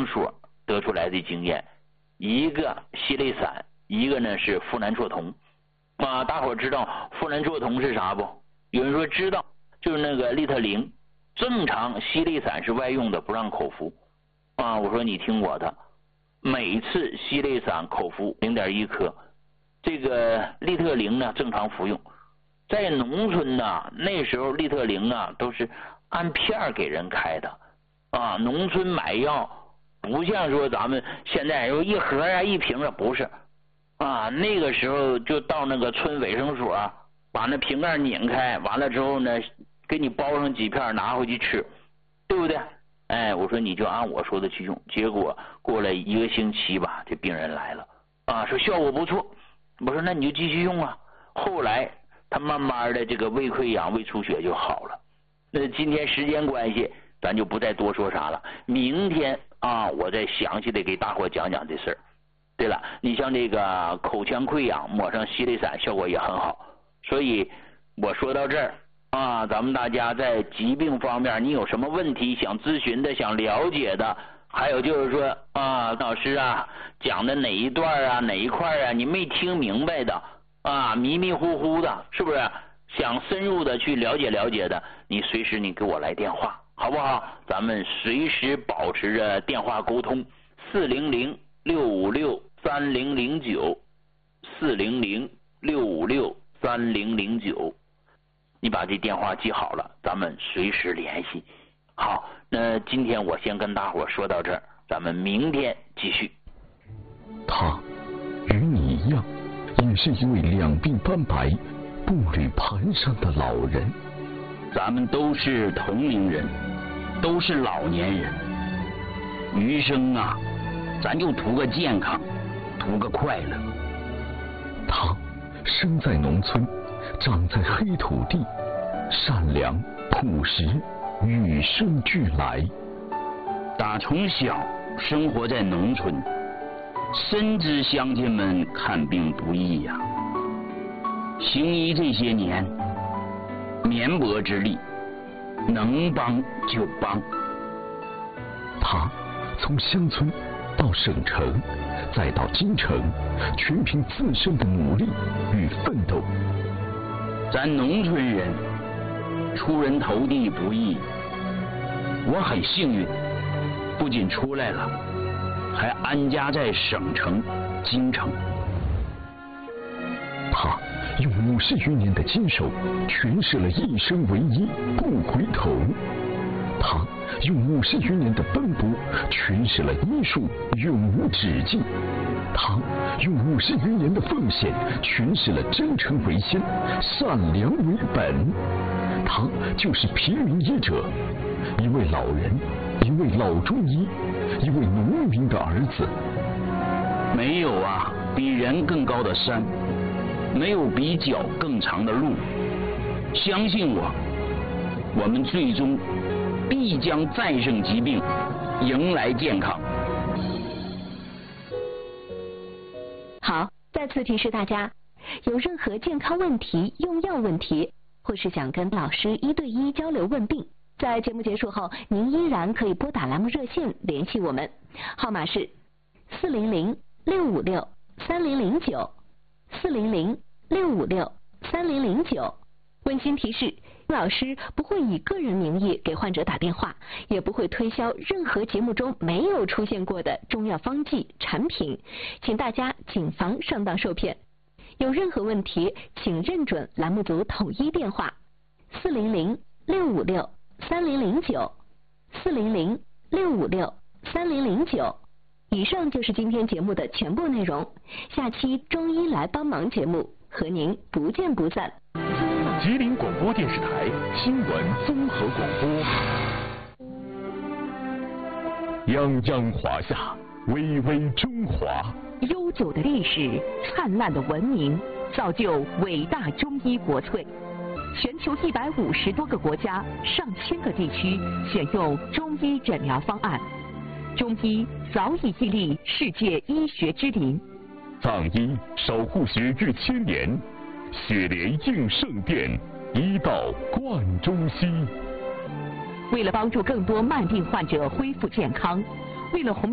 生所得出来的经验，一个硒类散，一个呢是呋喃唑酮。大伙知道呋喃唑酮是啥不？有人说知道，就是那个利特灵。正常硒类散是外用的，不让口服。我说你听我的，每次硒类散口服0.1克，这个利特灵呢正常服用。在农村呢，那时候利特灵都是按片给人开的。农村买药不像说咱们现在说一盒一瓶不是。那个时候就到那个村卫生所，把那瓶盖拧开，完了之后呢，给你包上几片拿回去吃，对不对？我说你就按我说的去用。结果过了1个星期吧，这病人来了，说效果不错。我说那你就继续用啊。后来他慢慢的这个胃溃疡、胃出血就好了。那今天时间关系，咱就不再多说啥了。明天我再详细的给大伙讲讲这事儿。对了，你像这个口腔溃疡抹上硒类散效果也很好。所以我说到这儿咱们大家在疾病方面你有什么问题想咨询的、想了解的，还有就是说老师讲的哪一段哪一块你没听明白的迷迷糊糊的，是不是想深入的去了解了解的，你随时你给我来电话好不好？咱们随时保持着电话沟通，400-656-3009 400-656-3009，你把这电话记好了，咱们随时联系。好，那今天我先跟大伙说到这儿，咱们明天继续。 他与你一样，也是一位两鬓斑白、步履蹒跚的老人。 咱们都是同龄人，都是老年人，余生咱就图个健康，图个快乐。 他生在农村，长在黑土地，善良朴实，与生俱来。 打从小生活在农村，深知乡亲们看病不易呀。行医这些年，绵薄之力，能帮就帮。 他从乡村到省城，再到京城，全凭自身的努力与奋斗。 咱农村人出人头地不易，我很幸运，不仅出来了，还安家在省城、京城。 他用50余年的坚守，诠释了一生为一，不回头。他用50余年的奔波，诠释了医术永无止境。他用50余年的奉献，诠释了真诚为先，善良为本。他就是平民医者，一位老人，一位老中医，一位农民的儿子。 没有比人更高的山，没有比脚更长的路。相信我，我们最终必将战胜疾病，迎来健康。 好，再次提示大家，有任何健康问题、用药问题，或是想跟老师1对1交流问病，在节目结束后，您依然可以拨打栏目热线联系我们，号码是400-656-3009 400-656-3009。温馨提示，老师不会以个人名义给患者打电话，也不会推销任何节目中没有出现过的中药方剂产品，请大家谨防上当受骗。有任何问题，请认准栏目组统一电话400-656-3009 400-656-3009。以上就是今天节目的全部内容，下期中医来帮忙节目和您不见不散。 吉林广播电视台新闻综合广播。泱泱华夏，巍巍中华。 悠久的历史，灿烂的文明，造就伟大中医国粹。全球150多个国家、上千个地区选用中医诊疗方案，中医早已屹立世界医学之林。 藏医守护学逾千年，血莲应圣殿，医道贯中西。 为了帮助更多慢病患者恢复健康，为了弘